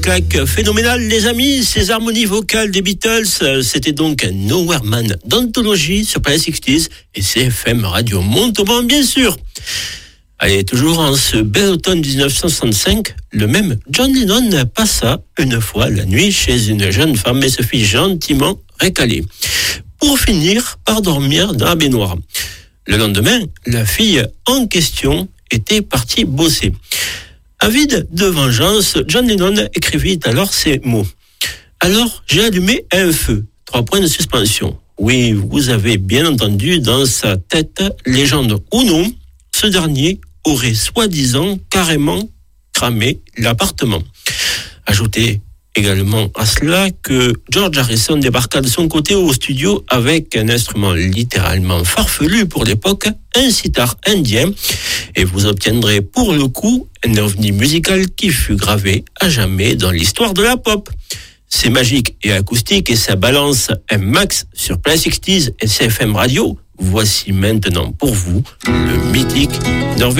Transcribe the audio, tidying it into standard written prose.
claque phénoménale, les amis. Ces harmonies vocales des Beatles, c'était donc Nowhere Man d'Anthologie sur Planet 60s et CFM Radio Montauban, bien sûr. Allez, toujours en ce bel automne 1965, le même John Lennon passa une fois la nuit chez une jeune femme et se fit gentiment récaler, pour finir par dormir dans la baignoire. Le lendemain, la fille en question était partie bosser. Avide de vengeance, John Lennon écrivit alors ces mots. « Alors, j'ai allumé un feu. » 3 points de suspension. Oui, vous avez bien entendu, dans sa tête, légende ou non, ce dernier aurait soi-disant carrément cramé l'appartement. Ajoutez également à cela que George Harrison débarqua de son côté au studio avec un instrument littéralement farfelu pour l'époque, un sitar indien, et vous obtiendrez pour le coup un ovni musical qui fut gravé à jamais dans l'histoire de la pop. C'est magique et acoustique et ça balance un max sur Planet 60s et CFM Radio. Voici maintenant pour vous le mythique Norvège.